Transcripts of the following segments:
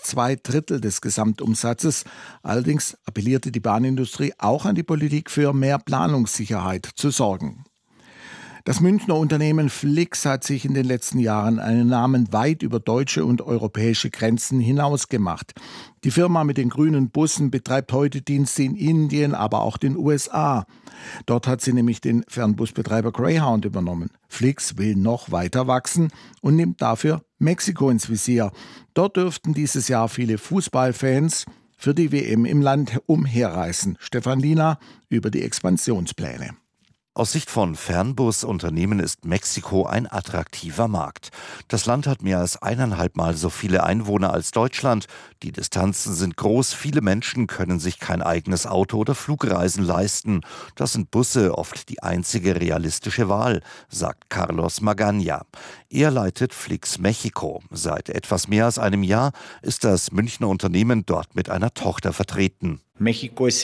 2/3 des Gesamtumsatzes. Allerdings appellierte die Bahnindustrie auch an die Politik, für mehr Planungssicherheit zu sorgen. Das Münchner Unternehmen Flix hat sich in den letzten Jahren einen Namen weit über deutsche und europäische Grenzen hinaus gemacht. Die Firma mit den grünen Bussen betreibt heute Dienste in Indien, aber auch den USA. Dort hat sie nämlich den Fernbusbetreiber Greyhound übernommen. Flix will noch weiter wachsen und nimmt dafür Mexiko ins Visier. Dort dürften dieses Jahr viele Fußballfans für die WM im Land umherreisen. Stefan Liener über die Expansionspläne. Aus Sicht von Fernbusunternehmen ist Mexiko ein attraktiver Markt. Das Land hat mehr als 1,5 Mal so viele Einwohner als Deutschland. Die Distanzen sind groß, viele Menschen können sich kein eigenes Auto oder Flugreisen leisten. Das sind Busse oft die einzige realistische Wahl, sagt Carlos Magaña. Er leitet Flix Mexiko. Seit etwas mehr als einem Jahr ist das Münchner Unternehmen dort mit einer Tochter vertreten. Mexiko ist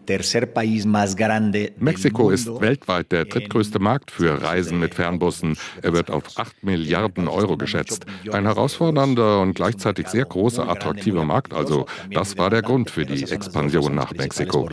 weltweit der drittgrößte Markt für Reisen mit Fernbussen. Er wird auf 8 Milliarden Euro geschätzt. Ein herausfordernder und gleichzeitig sehr großer, attraktiver Markt. Also das war der Grund für die Expansion nach Mexiko.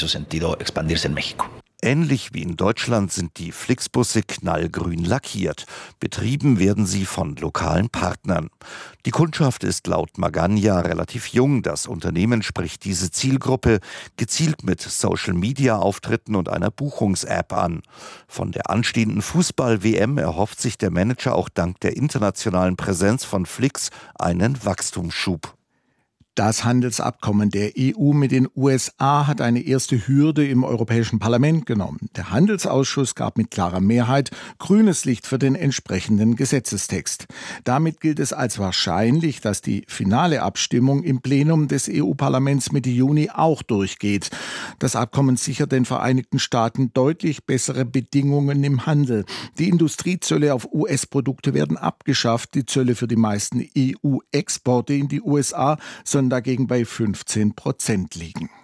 Ähnlich wie in Deutschland sind die Flixbusse knallgrün lackiert. Betrieben werden sie von lokalen Partnern. Die Kundschaft ist laut Magaña relativ jung. Das Unternehmen spricht diese Zielgruppe gezielt mit Social-Media-Auftritten und einer Buchungs-App an. Von der anstehenden Fußball-WM erhofft sich der Manager auch dank der internationalen Präsenz von Flix einen Wachstumsschub. Das Handelsabkommen der EU mit den USA hat eine erste Hürde im Europäischen Parlament genommen. Der Handelsausschuss gab mit klarer Mehrheit grünes Licht für den entsprechenden Gesetzestext. Damit gilt es als wahrscheinlich, dass die finale Abstimmung im Plenum des EU-Parlaments Mitte Juni auch durchgeht. Das Abkommen sichert den Vereinigten Staaten deutlich bessere Bedingungen im Handel. Die Industriezölle auf US-Produkte werden abgeschafft. Die Zölle für die meisten EU-Exporte in die USA sollen dagegen bei 15% liegen.